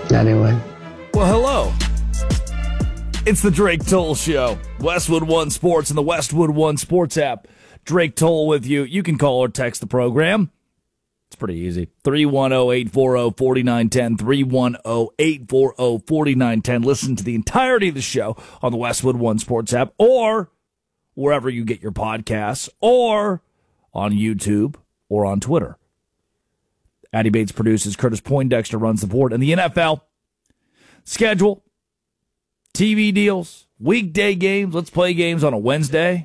Anyway. Well, hello. It's the Drake Toll Show. Westwood One Sports and the Westwood One Sports app. Drake Toll with you. You can call or text the program. It's pretty easy. 310-840-4910. 310-840-4910. Listen to the entirety of the show on the Westwood One Sports app or wherever you get your podcasts or on YouTube or on Twitter. Addy Bates produces, Curtis Poindexter runs the board, and the NFL schedule, TV deals, weekday games, let's play games on a Wednesday.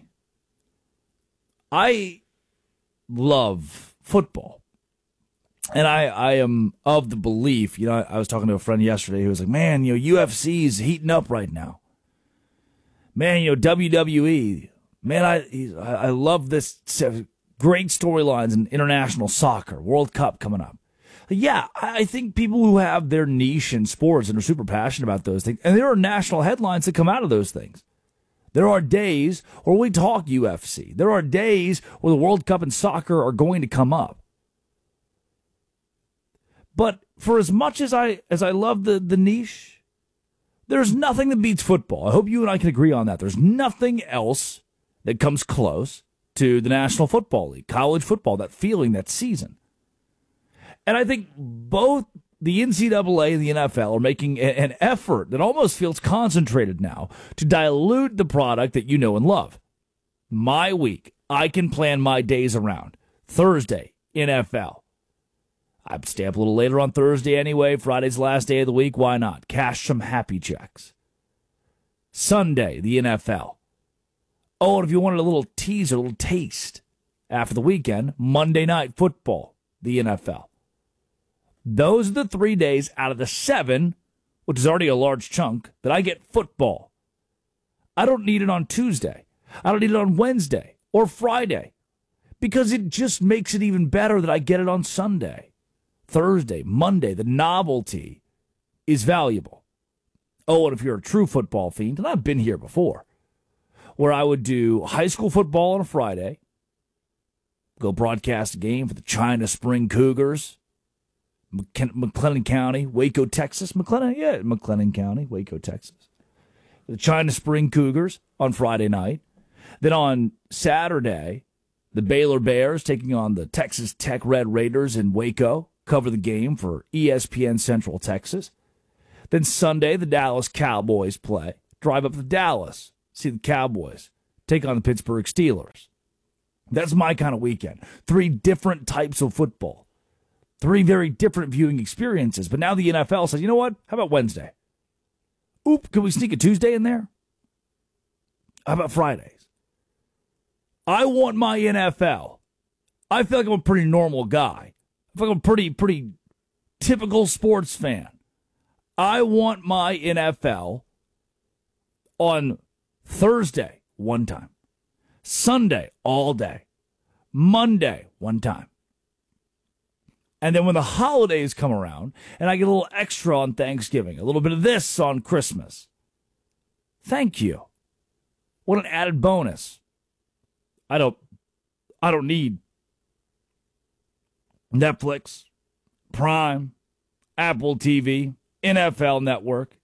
I love football. And I am of the belief, I was talking to a friend yesterday who was like, man, UFC's heating up right now. Man, WWE, man, I love this great storylines in international soccer, World Cup coming up. Yeah, I think people who have their niche in sports and are super passionate about those things, and there are national headlines that come out of those things. There are days where we talk UFC. There are days where the World Cup and soccer are going to come up. But for as much as I love the niche, there's nothing that beats football. I hope you and I can agree on that. There's nothing else that comes close to the National Football League, college football, that feeling, that season. And I think both the NCAA and the NFL are making an effort that almost feels concentrated now to dilute the product that you know and love. My week, I can plan my days around. Thursday, NFL. I'd stay up a little later on Thursday anyway. Friday's the last day of the week. Why not? Cash some happy checks. Sunday, the NFL. Oh, and if you wanted a little teaser, a little taste after the weekend, Monday Night Football, the NFL. Those are the 3 days out of the 7, which is already a large chunk, that I get football. I don't need it on Tuesday. I don't need it on Wednesday or Friday because it just makes it even better that I get it on Sunday, Thursday, Monday. The novelty is valuable. Oh, and if you're a true football fiend, and I've been here before, where I would do high school football on a Friday, go broadcast a game for the China Spring Cougars, McLennan County, Waco, Texas. McLennan County, Waco, Texas. The China Spring Cougars on Friday night. Then on Saturday, the Baylor Bears taking on the Texas Tech Red Raiders in Waco, cover the game for ESPN Central Texas. Then Sunday, the Dallas Cowboys play. Drive up to Dallas, see the Cowboys take on the Pittsburgh Steelers. That's my kind of weekend. 3 different types of football. 3 very different viewing experiences. But now the NFL says, you know what? How about Wednesday? Oop, can we sneak a Tuesday in there? How about Fridays? I want my NFL. I feel like I'm a pretty normal guy. I feel like I'm a pretty typical sports fan. I want my NFL on Thursday, one time. Sunday, all day. Monday, one time. And then when the holidays come around, and I get a little extra on Thanksgiving, a little bit of this on Christmas. Thank you. What an added bonus. I don't need Netflix, Prime, Apple TV, NFL Network,